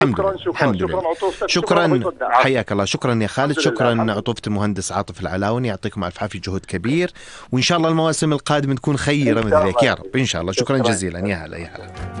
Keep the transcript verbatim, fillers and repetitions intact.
الحمد شكرا لله. شكرا الحمد شكرا لله. عطوفتك، شكرا أبو الدعاء. حياك الله. شكرا يا خالد. الحمد لله. الحمد شكرا لله. عطوفة المهندس عاطف العلاوني، يعطيكم الف عافية، جهد كبير، وإن شاء الله المواسم القادمة تكون إن خيرة شاء مثل هيك الله يا يا رب سيدي. إن شاء الله. شكرا شكرا. جزيلا. يا هلا يا هلا.